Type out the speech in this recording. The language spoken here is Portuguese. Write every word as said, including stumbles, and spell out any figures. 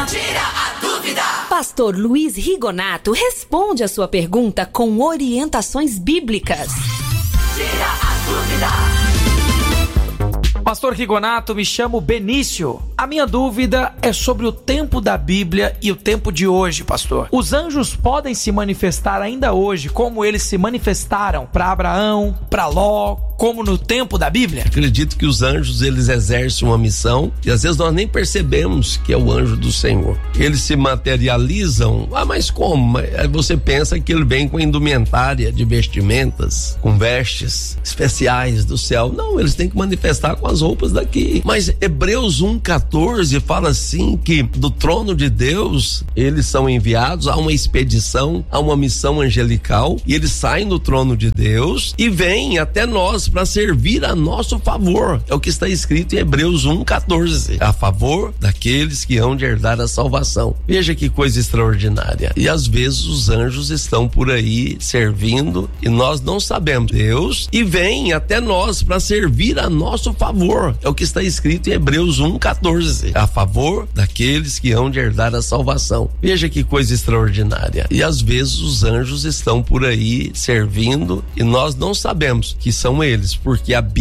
Tira a dúvida. Pastor Luiz Rigonato responde a sua pergunta com orientações bíblicas. Tira a dúvida. Pastor Rigonato, me chamo Benício. A minha dúvida é sobre o tempo da Bíblia e o tempo de hoje, pastor. Os anjos podem se manifestar ainda hoje como eles se manifestaram para Abraão, para Ló, como no tempo da Bíblia? Acredito que os anjos, eles exercem uma missão e às vezes nós nem percebemos que é o anjo do Senhor. Eles se materializam. Ah, mas como? Aí você pensa que ele vem com indumentária de vestimentas, com vestes especiais do céu. Não, eles têm que manifestar com as roupas daqui. Mas Hebreus um, quatorze fala assim que do trono de Deus eles são enviados a uma expedição, a uma missão angelical, e eles saem do trono de Deus e vêm até nós para servir a nosso favor. É o que está escrito em Hebreus um, quatorze, a favor daqueles que hão de herdar a salvação. Veja que coisa extraordinária. E às vezes os anjos estão por aí servindo e nós não sabemos. Deus e vêm até nós para servir a nosso favor. É o que está escrito em Hebreus um, quatorze, a favor daqueles que hão de herdar a salvação. Veja que coisa extraordinária. E às vezes os anjos estão por aí servindo e nós não sabemos que são eles, porque a Bíblia